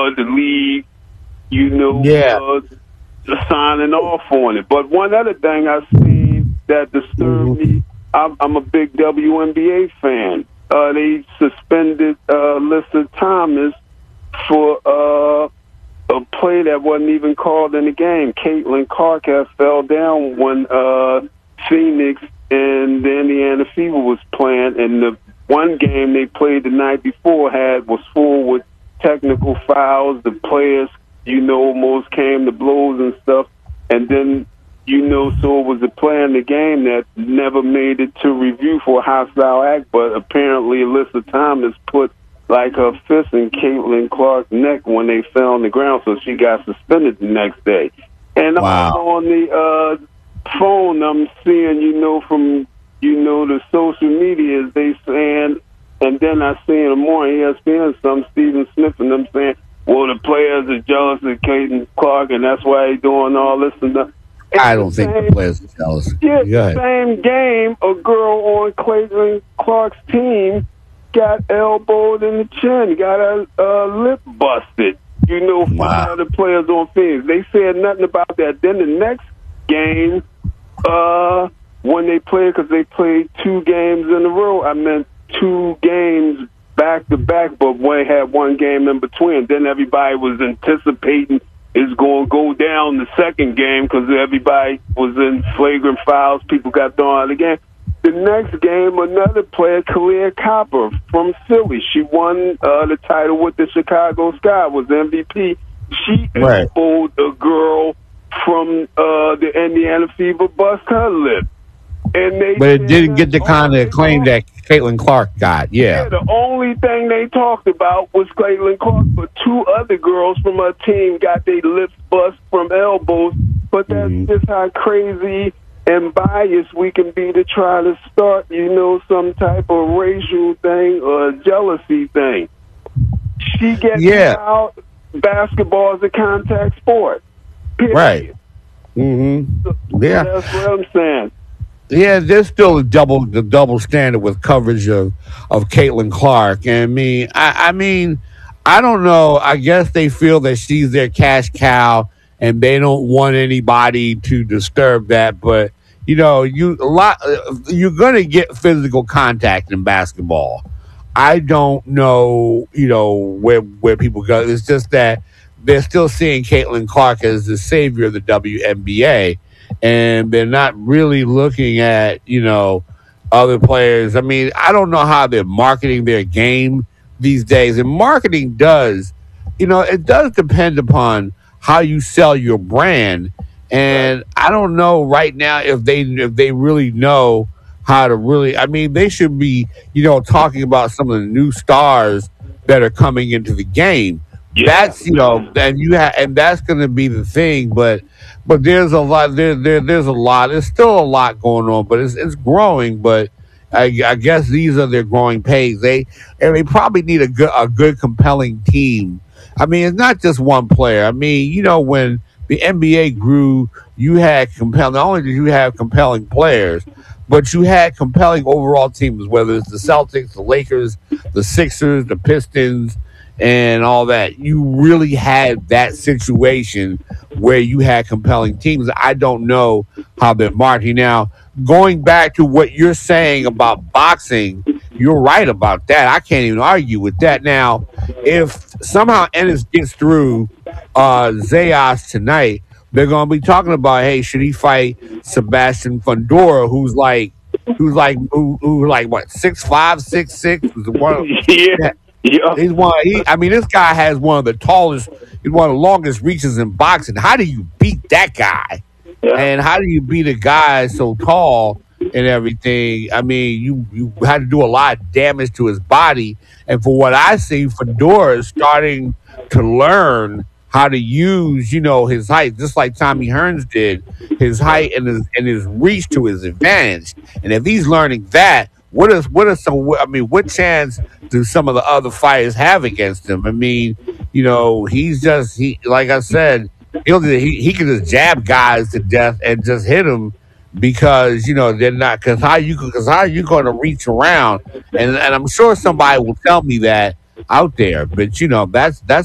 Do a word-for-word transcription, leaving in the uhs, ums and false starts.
the league, you know, Yeah. uh, signing off on it. But one other thing I seen that disturbed me, I'm, I'm a big W N B A fan. Uh, they suspended uh, Alyssa Thomas for uh, a play that wasn't even called in the game. Caitlin Clark had fell down when uh, Phoenix and the Indiana Fever was playing, and the one game they played the night before had was full with technical fouls. The players, you know, almost came to blows and stuff, and then, you know, so it was a play in the game that never made it to review for a hostile act, but apparently Alyssa Thomas put like her fist in Caitlin Clark's neck when they fell on the ground, so she got suspended the next day. And Wow. also on the uh, phone, I'm seeing, you know, from, you know, the social media, they saying, and then I see in the morning, E S P N, some Stephen Smith and them saying, well, the players are jealous of Caitlin Clark, and that's why they're doing all this and that. I don't think the players are jealous. Yeah, Go ahead. the same game, a girl on Caitlin Clark's team got elbowed in the chin, got her uh, lip busted. You know, from Wow. other players on Phoenix. They said nothing about that. Then the next game, uh, when they played, because they played two games in a row, I meant two games back to back, but one had one game in between. Then everybody was anticipating it's going to go down the second game because everybody was in flagrant fouls. People got thrown out of the game. The next game, another player, Kalia Copper from Philly. She won uh, the title with the Chicago Sky, was M V P. She Right. elbowed a girl from uh, the Indiana Fever, bust her lip. And they But it said didn't get the that's kind all of they acclaim talked- that Caitlin Clark got. Yeah, Yeah. the only thing they talked about was Caitlin Clark, but two other girls from her team got their lips bust from elbows. But that's Mhm. just how crazy and biased we can be to try to start, you know, some type of racial thing or jealousy thing. She gets Yeah. out. Basketball is a contact sport. Period. Right. Mm-hmm. So Yeah. that's what I'm saying. Yeah, there's still a double the double standard with coverage of of Caitlin Clark. And I mean, I, I mean, I don't know. I guess they feel that she's their cash cow, and they don't want anybody to disturb that. But you know, you a lot you're gonna get physical contact in basketball. I don't know, you know, where where people go. It's just that they're still seeing Caitlin Clark as the savior of the W N B A. And they're not really looking at, you know, other players. I mean, I don't know how they're marketing their game these days. And marketing does, you know, it does depend upon how you sell your brand. And I don't know right now if they if they really know how to really. I mean, they should be, you know, talking about some of the new stars that are coming into the game. Yeah. That's, you know, and you have, and that's going to be the thing. But but there's a lot there, there there's a lot there's still a lot going on, but it's it's growing. But I, I guess these are their growing pains. They and they probably need a good a good compelling team. I mean, it's not just one player. I mean, you know, when the N B A grew, you had compelling. Not only did you have compelling players, but you had compelling overall teams. Whether it's the Celtics, the Lakers, the Sixers, the Pistons, and all that. You really had that situation where you had compelling teams. I don't know how they're marketing. Now, going back to what you're saying about boxing, you're right about that. I can't even argue with that. Now, if somehow Ennis gets through uh, Zayas tonight, they're going to be talking about, hey, should he fight Sebastian Fundora, who's like, who's like, who, who like what, six five, six six? One, Yeah. Yeah. He's one. He, I mean, this guy has one of the tallest, he's one of the longest reaches in boxing. How do you beat that guy? Yeah. And how do you beat a guy so tall and everything? I mean, you you had to do a lot of damage to his body. And for what I see, Fedora is starting to learn how to use, you know, his height, just like Tommy Hearns did, his height and his and his reach to his advantage. And if he's learning that, what is what are some? I mean, what chance do some of the other fighters have against him? I mean, you know, he's just he. Like I said, he'll he he can just jab guys to death and just hit them because you know they're not. Because how you because how are you going to reach around? And and I'm sure somebody will tell me that out there. But you know, that's that's.